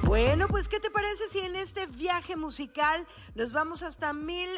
Bueno, pues ¿qué te parece si en este viaje musical nos vamos hasta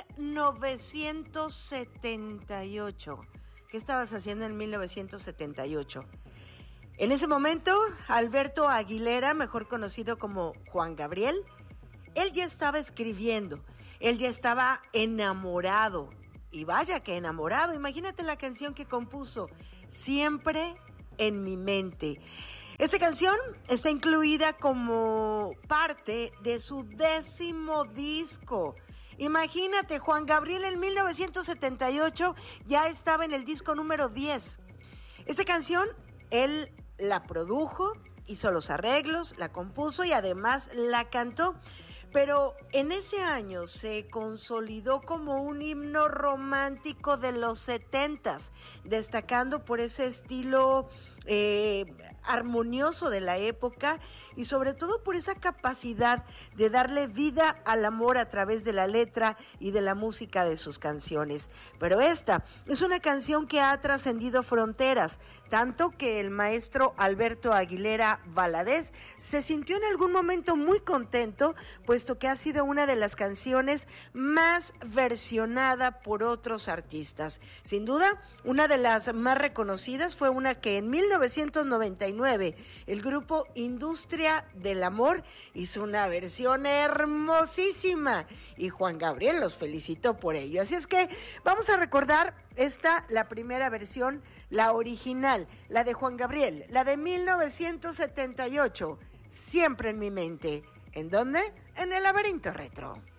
1978? ¿Qué estabas haciendo en 1978? En ese momento, Alberto Aguilera, mejor conocido como Juan Gabriel, él ya estaba escribiendo, él ya estaba enamorado, y vaya que enamorado. Imagínate la canción que compuso, Siempre en mi mente. Esta canción está incluida como parte de su 10º disco. Imagínate, Juan Gabriel en 1978 ya estaba en el disco número 10. Esta canción, él la produjo, hizo los arreglos, la compuso y además la cantó. Pero en ese año se consolidó como un himno romántico de los 70s, destacando por ese estilo armonioso de la época y sobre todo por esa capacidad de darle vida al amor a través de la letra y de la música de sus canciones. Pero esta es una canción que ha trascendido fronteras, tanto que el maestro Alberto Aguilera Valadez se sintió en algún momento muy contento, puesto que ha sido una de las canciones más versionada por otros artistas. Sin duda, una de las más reconocidas fue una que en 1999 el grupo Industria del Amor hizo una versión hermosísima y Juan Gabriel los felicitó por ello. Así es que vamos a recordar la primera versión, la original, la de Juan Gabriel, la de 1978, Siempre en mi mente. ¿En dónde? En el Laberinto Retro.